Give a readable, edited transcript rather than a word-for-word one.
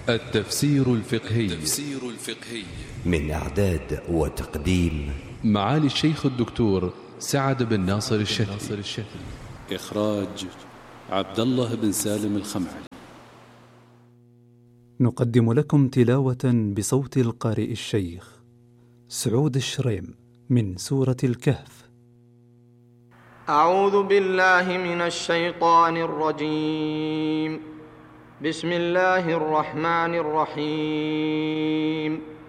التفسير الفقهي من إعداد وتقديم معالي الشيخ الدكتور سعد بن ناصر الشافعي. إخراج عبد الله بن سالم الخمعلي. نقدم لكم تلاوة بصوت القارئ الشيخ سعود الشريم من سورة الكهف. أعوذ بالله من الشيطان الرجيم. بسم الله الرحمن الرحيم.